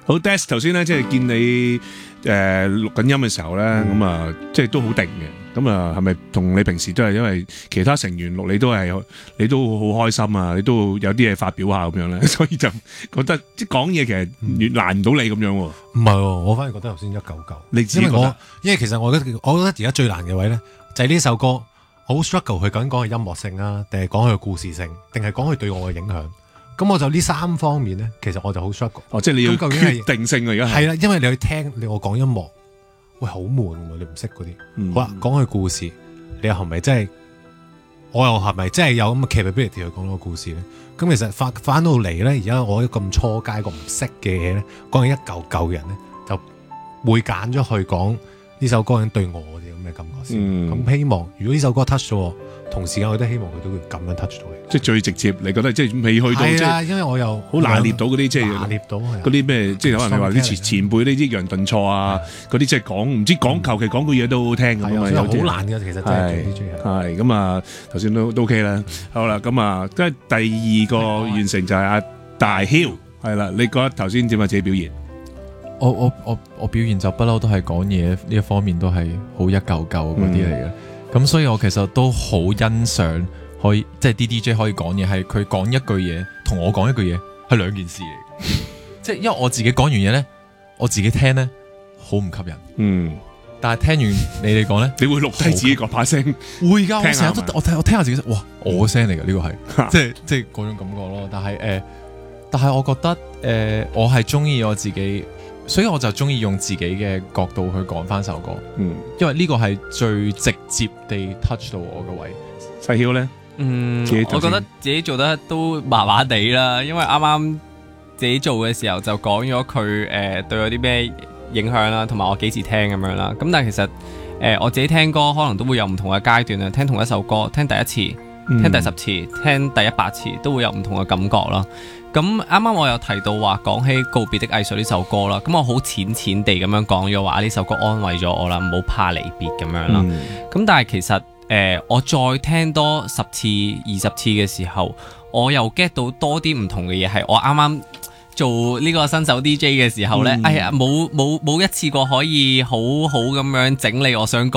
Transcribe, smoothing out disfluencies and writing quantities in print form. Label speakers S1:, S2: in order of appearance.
S1: 好 Des 頭先咧，即係見你錄緊音嘅時候咧，咁啊，即係都好定嘅。咁啊，係咪同你平時都係因為其他成員錄你都好開心啊？你都有啲嘢發表下咁樣咧，所以就覺得即係講嘢其實越難唔到你咁樣喎。
S2: 唔係喎，我反而覺得頭先一嚿嚿。
S1: 你自己覺得？
S2: 因為其實我覺得而家最難嘅位咧，就係呢首歌好 struggle，佢究竟講佢音樂性啊，定係講佢嘅故事性，定係講佢對我嘅影響？咁我就呢三方面咧，其實我就好 struggle。
S1: 哦，即係你要決定性啊，而家
S2: 係啦，因為你去聽我講音樂，喂，好悶喎，你唔識嗰啲。好啦，講佢故事，你又係咪真係？我又係咪真係有咁嘅 capability 去講到個故事咧？咁其實翻到嚟咧，而家我咁初階個唔識嘅嘢咧，講緊一嚿嚿嘅人咧，就會揀咗去講呢首歌已經對我嘅咁嘅感覺先。咁希望如果呢首歌 touch 咗我，同時間我都希望佢都會咁樣 touch 到你。即係
S1: 最直接，你覺得即係未去到即係，
S2: 因為我又
S1: 好拿捏到嗰啲即係
S2: 拿捏到
S1: 嗰啲咩，即係可能你話啲前輩呢啲楊頓挫啊，嗰啲即係講唔知講求其講句嘢都好聽咁啊，有啲
S2: 好難嘅，其實真係做 DJ
S1: 係咁啊，頭先都 OK 啦。好啦，咁啊，跟住第二個完成就係阿大囂係啦。你覺得頭先點啊？自己表現？
S3: 我表現就不嬲都係講嘢呢一方面都係好一嚿嚿嗰啲嚟嘅。咁所以我其實都好欣賞可以即係啲 DJ 可以講嘢，係佢講一句嘢同我講一句嘢係兩件事嚟。即係因為我自己講完嘢咧，我自己聽咧好唔吸引。但係聽完你哋講咧，
S1: 你會錄低自己嗰把聲？
S3: 會㗎，我成日都我聽下自己聲，哇，我聲嚟㗎呢個係，即係嗰種感覺咯。但係我覺得我係中意我自己。所以我就中意用自己嘅角度去講翻首歌，因為呢個係最直接地 touch 到我個位。
S1: 細囂咧，
S4: 我覺得自己做得都麻麻地啦，因為啱啱自己做嘅時候就講咗佢對我啲咩影響啦，同埋我幾時聽咁樣啦。咁但係其實我自己聽歌可能都會有唔同嘅階段啊，聽同一首歌，聽第一次、聽第10次、聽第100次，都會有唔同嘅感覺啦。咁啱啱我有提到話講起告別的藝術呢首歌啦，咁我好淺淺地咁樣講咗話呢首歌安慰咗我啦，唔好怕離別咁樣啦。咁但係其實我再聽多10次、20次嘅時候，我又 get 到多啲唔同嘅嘢，係我啱啱做呢個新手 DJ 嘅時候呢，哎呀冇一次過可以好好咁樣整理我想講